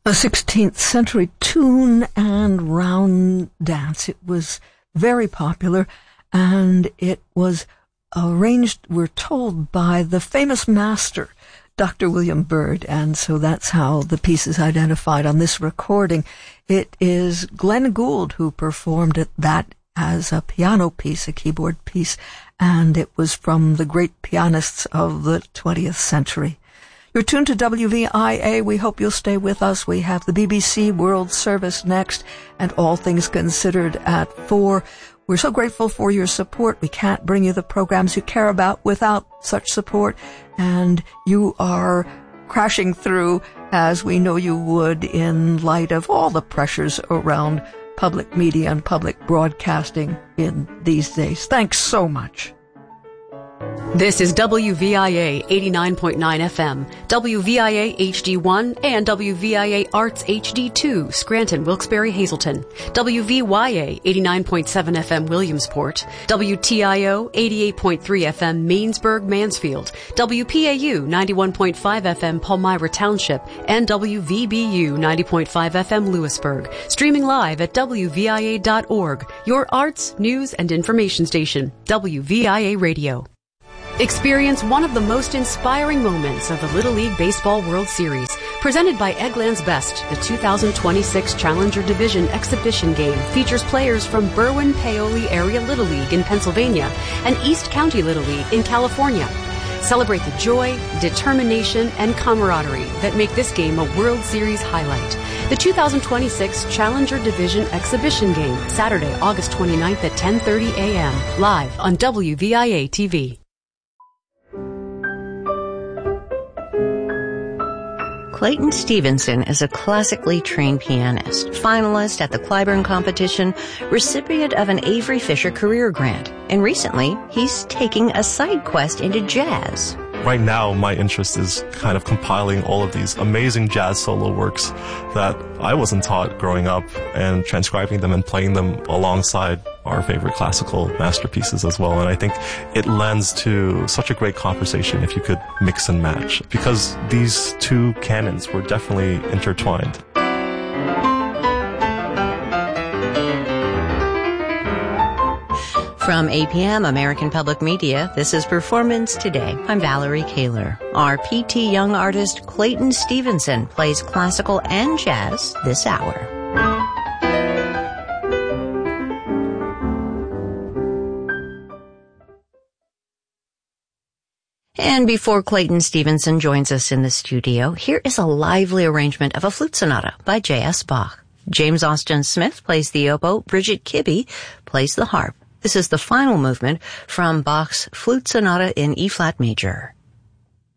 a 16th century tune and round dance. It was very popular, and it was arranged, we're told, by the famous master, Dr. William Byrd, and so that's how the piece is identified on this recording. It is Glenn Gould who performed that as a piano piece, a keyboard piece, and it was from the great pianists of the 20th century. You're tuned to WVIA. We hope you'll stay with us. We have the BBC World Service next, and All Things Considered at 4. We're so grateful for your support. We can't bring you the programs you care about without such support, and you are crashing through, as we know you would, in light of all the pressures around public media and public broadcasting in these days. Thanks so much. This is WVIA 89.9 FM, WVIA HD1, and WVIA Arts HD2, Scranton, Wilkes-Barre, Hazleton, WVYA 89.7 FM, Williamsport, WTIO 88.3 FM, Mainsburg, Mansfield, WPAU 91.5 FM, Palmyra Township, and WVBU 90.5 FM, Lewisburg. Streaming live at WVIA.org, your arts, news, and information station, WVIA Radio. Experience one of the most inspiring moments of the Little League Baseball World Series. Presented by Eggland's Best, the 2026 Challenger Division exhibition game features players from Berwyn-Paoli Area Little League in Pennsylvania and East County Little League in California. Celebrate the joy, determination, and camaraderie that make this game a World Series highlight. The 2026 Challenger Division exhibition game, Saturday, August 29th at 10:30 a.m., live on WVIA TV. Clayton Stevenson is a classically trained pianist, finalist at the Clyburn competition, recipient of an Avery Fisher Career Grant, and recently he's taking a side quest into jazz. Right now, my interest is kind of compiling all of these amazing jazz solo works that I wasn't taught growing up and transcribing them and playing them alongside our favorite classical masterpieces as well. And I think it lends to such a great conversation if you could mix and match, because these two canons were definitely intertwined. From APM, American Public Media, this is Performance Today. I'm Valerie Kaler. Our PT Young artist Clayton Stevenson plays classical and jazz this hour. And before Clayton Stevenson joins us in the studio, here is a lively arrangement of a flute sonata by J.S. Bach. James Austin Smith plays the oboe, Bridget Kibbe plays the harp. This is the final movement from Bach's Flute Sonata in E-flat major.